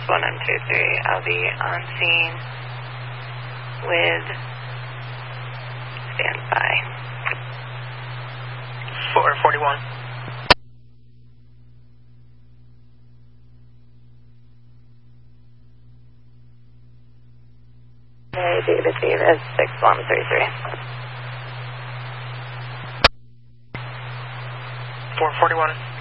6123. I'll be on scene with standby. 441. Mary Davis Davis 6133. 441.